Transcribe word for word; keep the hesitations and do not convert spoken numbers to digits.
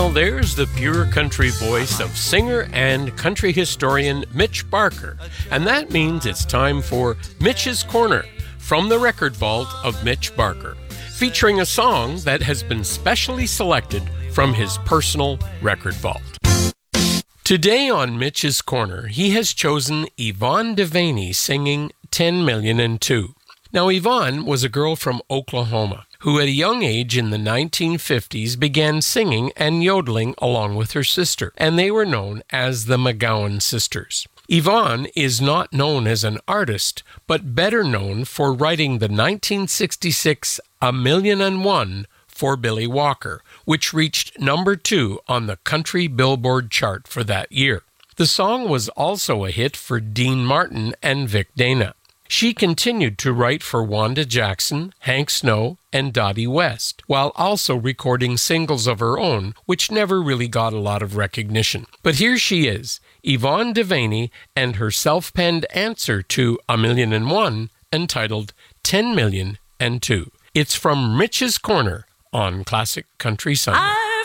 Well, there's the pure country voice of singer and country historian Mitch Barker. And that means it's time for Mitch's Corner from the record vault of Mitch Barker, featuring a song that has been specially selected from his personal record vault. Today on Mitch's Corner, he has chosen Yvonne Devaney singing ten million and two. Now, Yvonne was a girl from Oklahoma who at a young age in the nineteen fifties began singing and yodeling along with her sister, and they were known as the McGowan Sisters. Yvonne is not known as an artist, but better known for writing the nineteen sixty-six A Million and One for Billy Walker, which reached number two on the country Billboard chart for that year. The song was also a hit for Dean Martin and Vic Dana. She continued to write for Wanda Jackson, Hank Snow, and Dottie West, while also recording singles of her own, which never really got a lot of recognition. But here she is, Yvonne Devaney, and her self-penned answer to A Million and One, entitled ten million and two. It's from Mitch's Corner on Classic Country Sunday.